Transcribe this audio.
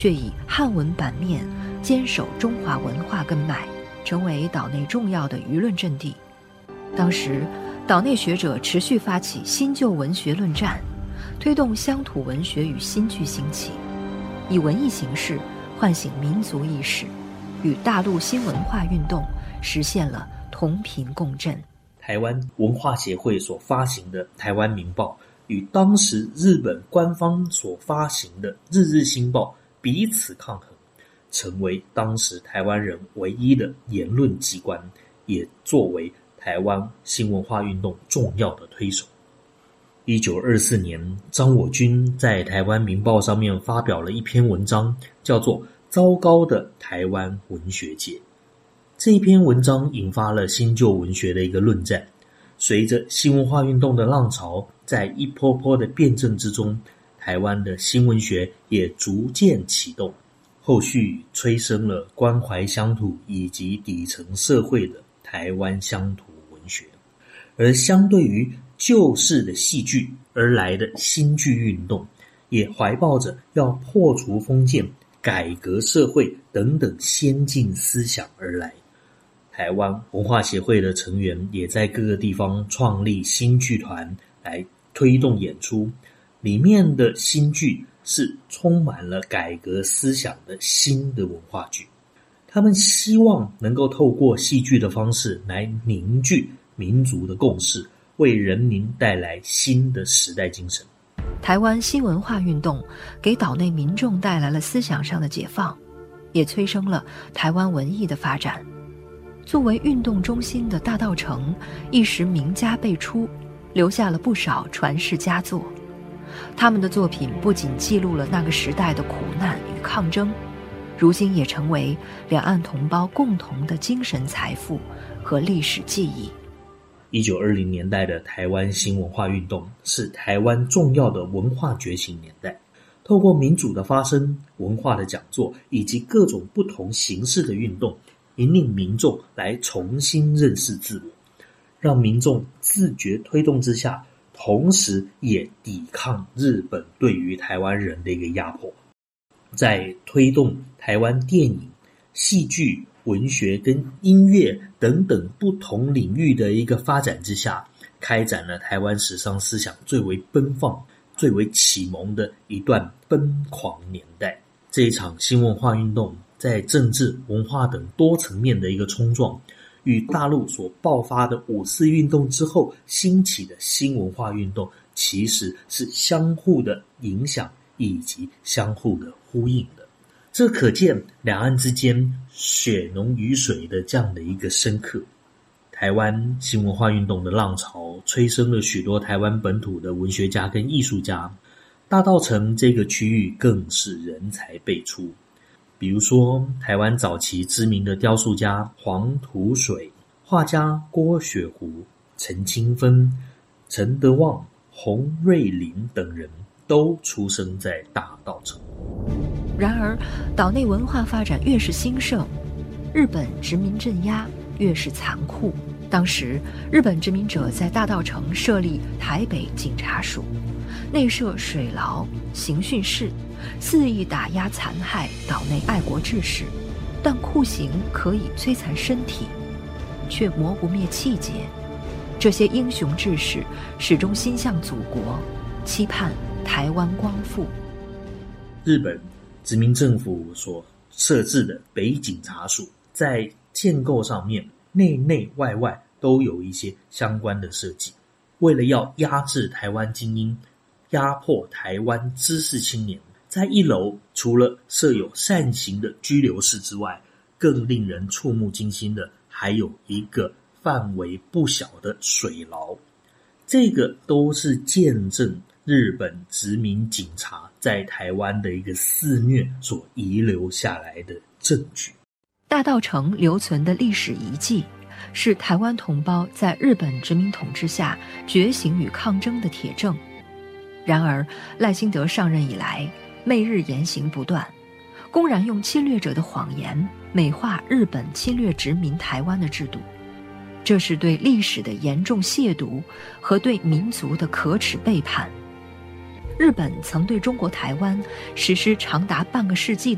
却以汉文版面坚守中华文化根脉，成为岛内重要的舆论阵地。当时岛内学者持续发起新旧文学论战，推动乡土文学与新剧兴起，以文艺形式唤醒民族意识，与大陆新文化运动实现了同频共振。 台湾文化协会所发行的《台湾民报》与当时日本官方所发行的《日日新报》彼此抗衡，成为当时台湾人唯一的言论机关，也作为台湾新文化运动重要的推手。1924年，张我军在《台湾民报》上面发表了一篇文章，叫做《糟糕的台湾文学界》。这一篇文章引发了新旧文学的一个论战。随着新文化运动的浪潮在一波波的辩证之中，台湾的新文学也逐渐启动，后续催生了关怀乡土以及底层社会的台湾乡土文学。而相对于旧式的戏剧而来的新剧运动，也怀抱着要破除封建、改革社会等等先进思想而来。台湾文化协会的成员也在各个地方创立新剧团来推动演出，里面的新剧是充满了改革思想的新的文化剧。他们希望能够透过戏剧的方式来凝聚民族的共识，为人民带来新的时代精神。 台湾新文化运动给岛内民众带来了思想上的解放，也催生了台湾文艺的发展。作为运动中心的大稻埕一时名家辈出，留下了不少传世佳作。他们的作品不仅记录了那个时代的苦难与抗争，如今也成为两岸同胞共同的精神财富和历史记忆。 1920年代的台湾新文化运动是台湾重要的文化觉醒年代，透过民主的发声、文化的讲座以及各种不同形式的运动，引领民众来重新认识自我，让民众自觉推动之下，同时也抵抗日本对于台湾人的一个压迫。在推动台湾电影、戏剧、文学跟音乐等等不同领域的一个发展之下，开展了台湾史上思想最为奔放、最为启蒙的一段奔狂年代。这一场新文化运动在政治、文化等多层面的一个冲撞，与大陆所爆发的五四运动之后兴起的新文化运动，其实是相互的影响以及相互的呼应的。这可见两岸之间血浓于水的这样的一个深刻。台湾新文化运动的浪潮催生了许多台湾本土的文学家跟艺术家，大稻埕这个区域更是人才辈出。比如说台湾早期知名的雕塑家黄土水、画家郭雪湖、陈清芬、陈德旺、洪瑞麟等人都出生在大稻埕。 然而岛内文化发展越是兴盛，日本殖民镇压越是残酷。当时日本殖民者在大稻埕设立台北警察署，内设水牢、刑讯室，肆意打压残害岛内爱国志士。但酷刑可以摧残身体，却磨不灭气节。这些英雄志士始终心向祖国，期盼台湾光复。 日本殖民政府所设置的北警察署，在建构上面内内外外都有一些相关的设计。为了要压制台湾精英，压迫台湾知识青年，在一楼除了设有扇形的拘留室之外，更令人触目惊心的还有一个范围不小的水牢。这个都是见证日本殖民警察在台湾的一个肆虐所遗留下来的证据。 大稻埕留存的历史遗迹，是台湾同胞在日本殖民统治下觉醒与抗争的铁证。然而赖清德上任以来，媚日言行不断，公然用侵略者的谎言美化日本侵略殖民台湾的制度，这是对历史的严重亵渎和对民族的可耻背叛。日本曾对中国台湾实施长达半个世纪的